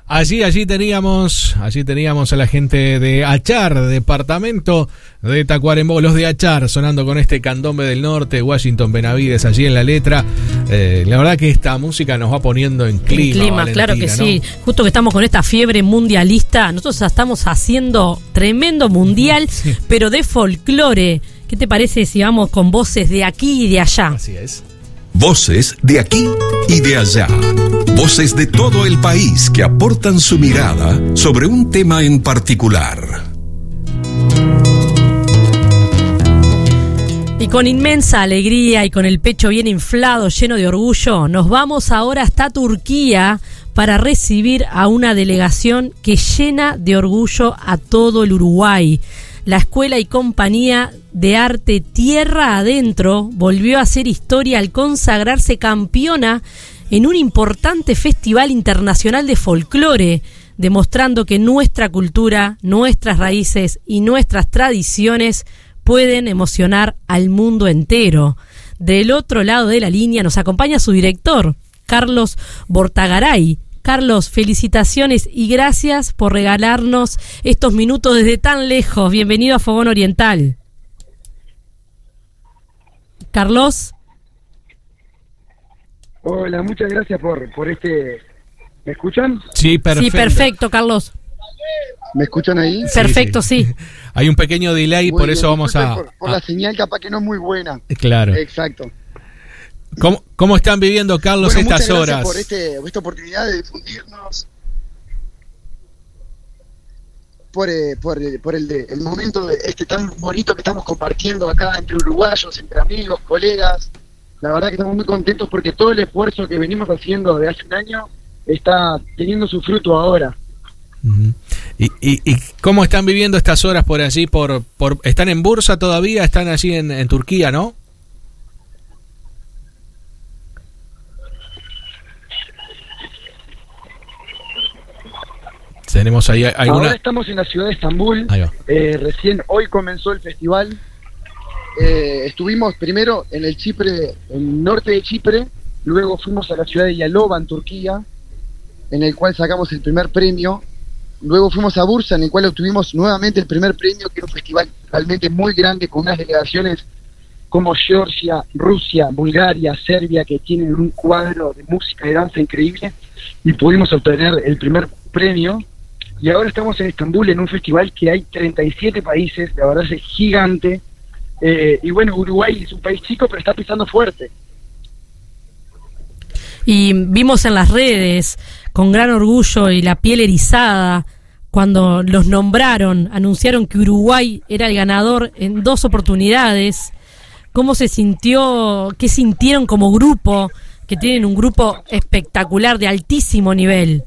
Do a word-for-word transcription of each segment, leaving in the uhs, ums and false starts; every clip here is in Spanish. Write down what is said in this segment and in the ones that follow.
Allí, allí teníamos, allí teníamos a la gente de Achar, departamento de Tacuarembó, los de Achar, sonando con este Candombe del Norte, Washington Benavides allí en la letra. Eh, la verdad que esta música nos va poniendo en clima. En clima, claro que ¿no? sí. Justo que estamos con esta fiebre mundialista, nosotros estamos haciendo tremendo mundial, sí. pero de folclore. ¿Qué te parece si vamos con voces de aquí y de allá? Así es. Voces de aquí y de allá. Voces de todo el país que aportan su mirada sobre un tema en particular. Y con inmensa alegría y con el pecho bien inflado, lleno de orgullo, nos vamos ahora hasta Turquía para recibir a una delegación que llena de orgullo a todo el Uruguay. La Escuela y Compañía de Arte Tierra Adentro volvió a hacer historia al consagrarse campeona en un importante festival internacional de folclore, demostrando que nuestra cultura, nuestras raíces y nuestras tradiciones pueden emocionar al mundo entero. Del otro lado de la línea nos acompaña su director, Carlos Bortagaray. Carlos, felicitaciones y gracias por regalarnos estos minutos desde tan lejos. Bienvenido a Fogón Oriental. Carlos. Hola, muchas gracias por, por este... ¿Me escuchan? Sí, perfecto. Sí, perfecto, Carlos. ¿Me escuchan ahí? Perfecto, sí. sí. Hay un pequeño delay, muy por bien, eso vamos a... Por, por a... la señal capaz que no es muy buena. Claro. Exacto. ¿Cómo, cómo están viviendo, Carlos, bueno, estas muchas horas? Gracias por este, esta oportunidad de difundirnos, por, eh, por, eh, por el, de, el momento de este tan bonito que estamos compartiendo acá entre uruguayos, entre amigos, colegas. La verdad que estamos muy contentos porque todo el esfuerzo que venimos haciendo de hace un año está teniendo su fruto ahora. Uh-huh. ¿Y, y, ¿Y cómo están viviendo estas horas por allí? Por, por ¿Están en Bursa todavía? ¿Están allí en, en Turquía, no? Tenemos ahí alguna... Ahora estamos en la ciudad de Estambul. Eh, recién hoy comenzó el festival. Eh, estuvimos primero en el Chipre, en el norte de Chipre, luego fuimos a la ciudad de Yalova, en Turquía, en el cual sacamos el primer premio. Luego fuimos a Bursa, en el cual obtuvimos nuevamente el primer premio, que es un festival realmente muy grande, con unas delegaciones como Georgia, Rusia, Bulgaria, Serbia, que tienen un cuadro de música y danza increíble, y pudimos obtener el primer premio. Y ahora estamos en Estambul, en un festival que hay treinta y siete países, la verdad es gigante. Eh, y bueno, Uruguay es un país chico, pero está pisando fuerte. Y vimos en las redes, con gran orgullo y la piel erizada, cuando los nombraron, anunciaron que Uruguay era el ganador en dos oportunidades. ¿Cómo se sintió? ¿Qué sintieron como grupo? Que tienen un grupo espectacular, de altísimo nivel.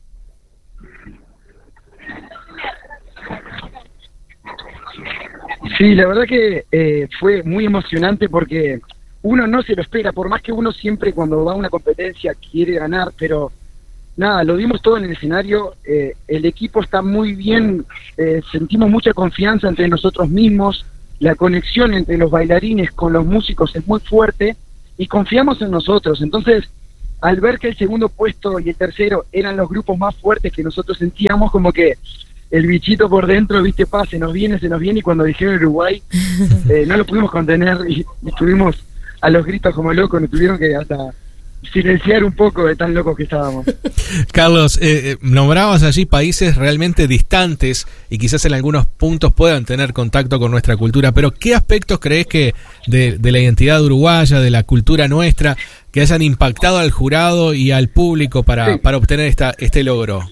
Sí, la verdad que eh, fue muy emocionante porque uno no se lo espera, por más que uno siempre cuando va a una competencia quiere ganar, pero nada, lo dimos todo en el escenario. Eh, el equipo está muy bien, eh, sentimos mucha confianza entre nosotros mismos, la conexión entre los bailarines con los músicos es muy fuerte y confiamos en nosotros. Entonces, al ver que el segundo puesto y el tercero eran los grupos más fuertes que nosotros sentíamos, como que el bichito por dentro, viste, pa, se nos viene, se nos viene, y cuando dijeron Uruguay, eh, no lo pudimos contener y, y estuvimos a los gritos como locos, nos tuvieron que hasta silenciar un poco de tan locos que estábamos. Carlos, eh, nombrabas allí países realmente distantes y quizás en algunos puntos puedan tener contacto con nuestra cultura, pero ¿qué aspectos crees que de, de la identidad uruguaya, de la cultura nuestra, que hayan impactado al jurado y al público para, sí. para obtener esta, este logro?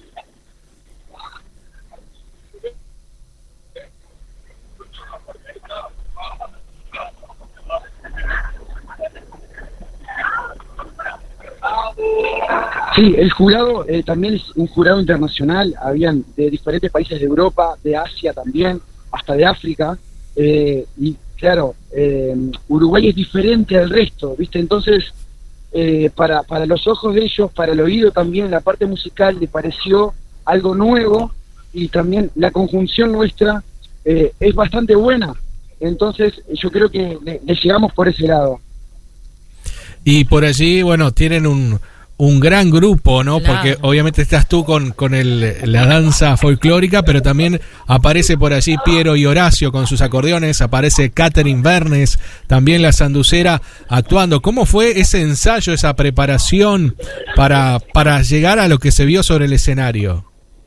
Sí, el jurado eh, también es un jurado internacional, habían de diferentes países de Europa, de Asia también, hasta de África, eh, y claro, eh, Uruguay es diferente al resto, ¿viste? Entonces, eh, para, para los ojos de ellos, para el oído también, la parte musical le pareció algo nuevo, y también la conjunción nuestra eh, es bastante buena, entonces yo creo que le, le llegamos por ese lado. Y por allí, bueno, tienen un... un gran grupo, ¿no? Claro. Porque obviamente estás tú con, con el, la danza folclórica, pero también aparece por allí Piero y Horacio con sus acordeones, aparece Catherine Bernes, también la sanducera actuando. ¿Cómo fue ese ensayo, esa preparación para, para llegar a lo que se vio sobre el escenario?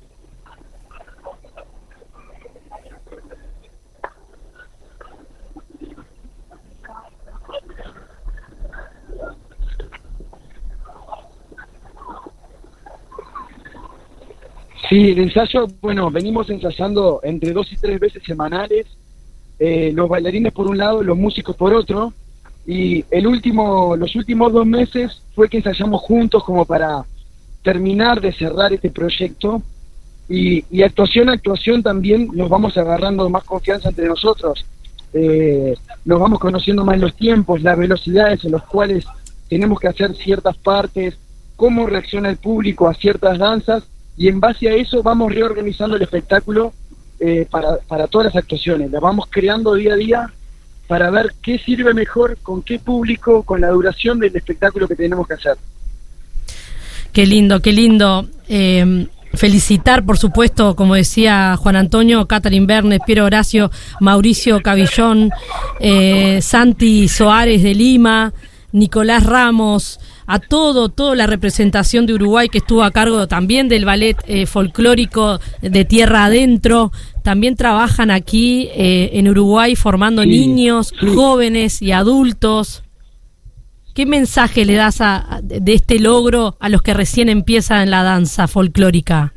Sí, el ensayo, bueno, venimos ensayando entre dos y tres veces semanales, eh, los bailarines por un lado, los músicos por otro, y el último, los últimos dos meses fue que ensayamos juntos como para terminar de cerrar este proyecto, y, y actuación a actuación también nos vamos agarrando más confianza entre nosotros, eh, nos vamos conociendo más los tiempos, las velocidades en los cuales tenemos que hacer ciertas partes, cómo reacciona el público a ciertas danzas, y en base a eso vamos reorganizando el espectáculo eh, para, para todas las actuaciones. Las vamos creando día a día para ver qué sirve mejor, con qué público, con la duración del espectáculo que tenemos que hacer. Qué lindo, qué lindo. Eh, felicitar, por supuesto, como decía Juan Antonio, Catherine Bernes, Piero Horacio, Mauricio Cavillón, eh, Santi Soares de Lima, Nicolás Ramos, a todo, toda la representación de Uruguay que estuvo a cargo también del ballet eh, folclórico de Tierra Adentro. También trabajan aquí eh, en Uruguay formando sí, niños, sí. jóvenes y adultos. ¿Qué mensaje le das a, a, de este logro a los que recién empiezan en la danza folclórica?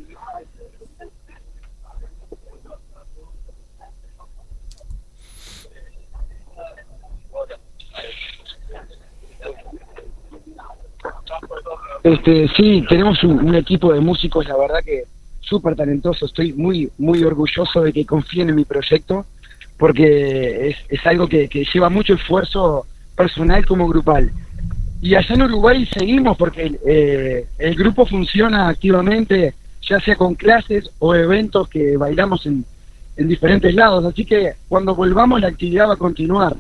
Este, sí, tenemos un, un equipo de músicos, la verdad que súper talentoso. Estoy muy muy orgulloso de que confíen en mi proyecto, porque es, es algo que, que lleva mucho esfuerzo personal como grupal. Y allá en Uruguay seguimos, porque eh, el grupo funciona activamente, ya sea con clases o eventos que bailamos en, en diferentes lados. Así que cuando volvamos la actividad va a continuar.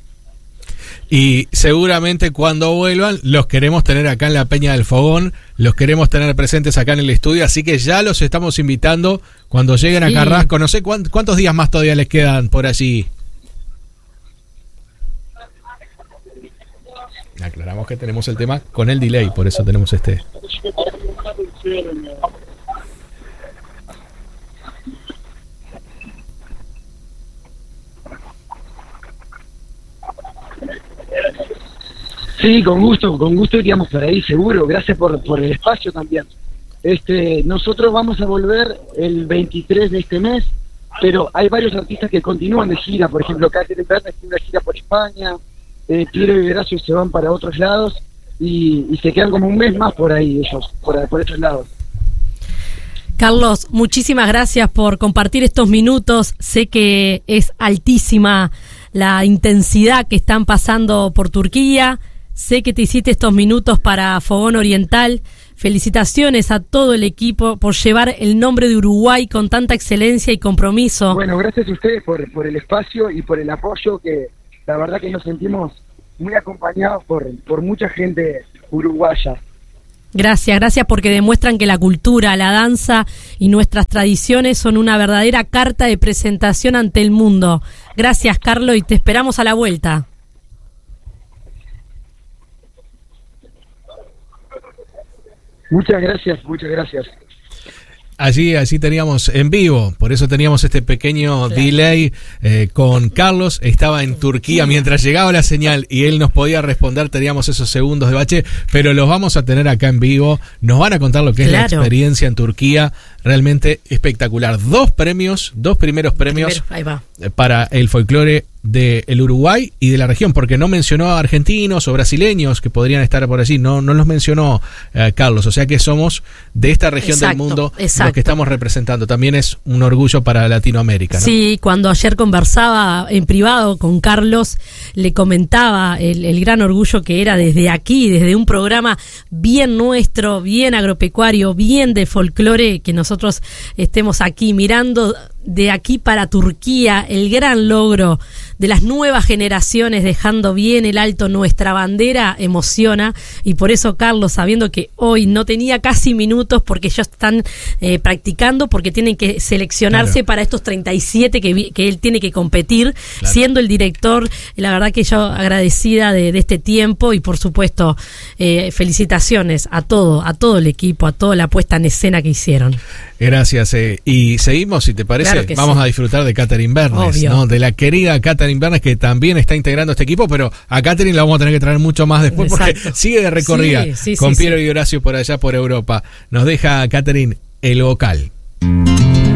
Y seguramente cuando vuelvan los queremos tener acá en la Peña del Fogón, los queremos tener presentes acá en el estudio, así que ya los estamos invitando cuando lleguen a sí. Carrasco. No sé cuántos, cuántos días más todavía les quedan por allí. Aclaramos que tenemos el tema con el delay, por eso tenemos este... Sí, con gusto, con gusto iríamos por ahí, seguro. Gracias por, por el espacio también. Este, nosotros vamos a volver el veintitrés de este mes, pero hay varios artistas que continúan de gira. Por ejemplo, Catherine Bernes tiene una gira por España, eh, Piero y Horacio se van para otros lados y, y se quedan como un mes más por ahí ellos, por, por esos lados. Carlos, muchísimas gracias por compartir estos minutos. Sé que es altísima la intensidad que están pasando por Turquía. Sé que te hiciste estos minutos para Fogón Oriental. Felicitaciones a todo el equipo por llevar el nombre de Uruguay con tanta excelencia y compromiso. Bueno, gracias a ustedes por, por el espacio y por el apoyo, que la verdad que nos sentimos muy acompañados por, por mucha gente uruguaya. Gracias, gracias porque demuestran que la cultura, la danza y nuestras tradiciones son una verdadera carta de presentación ante el mundo. Gracias, Carlos, y te esperamos a la vuelta. Muchas gracias, muchas gracias. Allí, allí teníamos en vivo, por eso teníamos este pequeño claro. delay eh, con Carlos. Estaba en Turquía mientras llegaba la señal y él nos podía responder, teníamos esos segundos de bache, pero los vamos a tener acá en vivo. Nos van a contar lo que claro. es la experiencia en Turquía, realmente espectacular. Dos premios, dos primeros premios Primero, ahí va. para el folclore del Uruguay y de la región, porque no mencionó a argentinos o brasileños que podrían estar por allí, no, no los mencionó eh, Carlos, o sea que somos de esta región exacto, del mundo exacto. los que estamos representando. También es un orgullo para Latinoamérica, ¿no? Sí, cuando ayer conversaba en privado con Carlos, le comentaba el, el gran orgullo que era desde aquí, desde un programa bien nuestro, bien agropecuario, bien de folclore, que nosotros estemos aquí mirando de aquí para Turquía, el gran logro de las nuevas generaciones dejando bien el alto nuestra bandera, emociona, y por eso Carlos, sabiendo que hoy no tenía casi minutos porque ellos están eh, practicando, porque tienen que seleccionarse claro. para estos treinta y siete que, vi, que él tiene que competir, claro. siendo el director, la verdad que yo agradecida de, de este tiempo, y por supuesto eh, felicitaciones a todo, a todo el equipo, a toda la puesta en escena que hicieron. Gracias, eh, y seguimos, si te parece, claro vamos sí. a disfrutar de Catherine Bernes, ¿no? De la querida Catherine Bernes, que también está integrando este equipo, pero a Catherine la vamos a tener que traer mucho más después. Exacto. Porque sigue de recorrida sí, sí, con sí, Piero sí. y Horacio por allá por Europa. Nos deja Catherine el vocal.